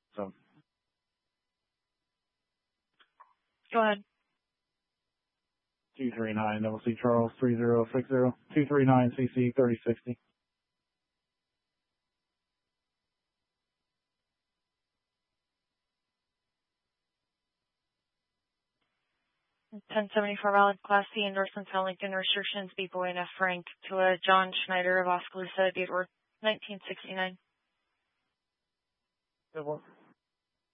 So. Go ahead. 239, Double C Charles 3060, 239 CC 3060. $10.74 valid Class C endorsements on Lincoln restrictions B Boy and F Frank to a John Schneider of Oskaloosa, date worth 1969. Good one.